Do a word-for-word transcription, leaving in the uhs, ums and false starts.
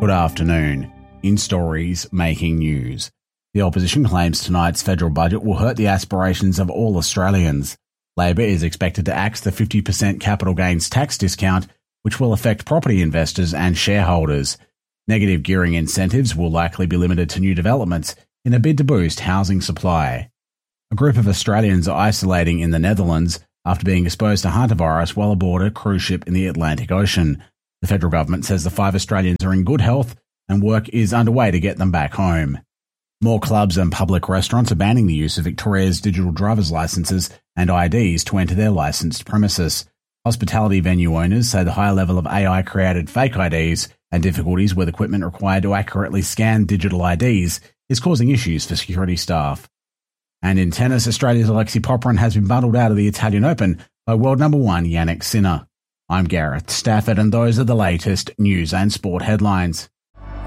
Good afternoon. In stories making news. The opposition claims tonight's federal budget will hurt the aspirations of all Australians. Labor is expected to axe the fifty percent capital gains tax discount, which will affect property investors and shareholders. Negative gearing incentives will likely be limited to new developments in a bid to boost housing supply. A group of Australians are isolating in the Netherlands after being exposed to hantavirus while aboard a cruise ship in the Atlantic Ocean. The federal government says the five Australians are in good health and work is underway to get them back home. More clubs and public restaurants are banning the use of Victoria's digital driver's licences and I Ds to enter their licensed premises. Hospitality venue owners say the high level of A I-created fake I Ds and difficulties with equipment required to accurately scan digital I Ds is causing issues for security staff. And in tennis, Australia's Alexei Popyrin has been bundled out of the Italian Open by world number one Jannik Sinner. I'm Gareth Stafford, and those are the latest news and sport headlines.